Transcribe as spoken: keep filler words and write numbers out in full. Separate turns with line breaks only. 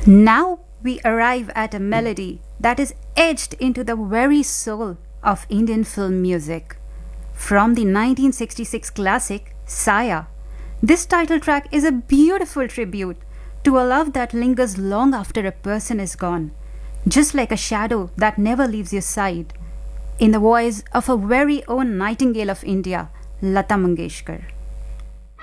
Now we arrive at a melody that is etched into the very soul of Indian film music. From the nineteen sixty-six classic Saya, this title track is a beautiful tribute to a love that lingers long after a person is gone, just like a shadow that never leaves your side, in the voice of our very own Nightingale of India, Lata Mangeshkar.